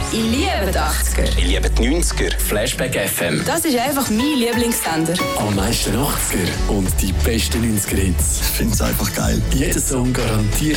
Ich liebe die 80er. Ich liebe die 90er. Flashback FM. Das ist einfach mein Lieblingssender. Am meisten 80er und die besten 90er Hits. Ich finde es einfach geil. Jeder Song garantiert